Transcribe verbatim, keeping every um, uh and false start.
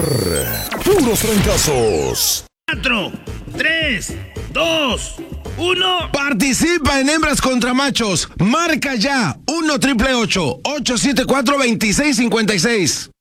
puros trancazos. cuatro, tres, dos, uno. Participa en Hembras contra Machos. Marca ya uno triple ocho, ocho siete cuatro, dos seis cinco seis.